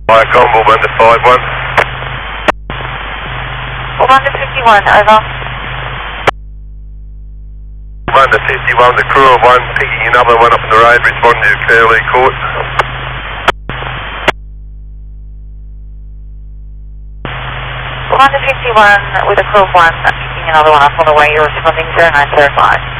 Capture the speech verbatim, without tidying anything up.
Hi, Combo one to five one. one to fifty-one, over. one to fifty-one, the crew of one picking another one up on the road, responding to Curlew Court. one to fifty-one with a crew of one, picking another one up on the way, you're responding zero nine zero five.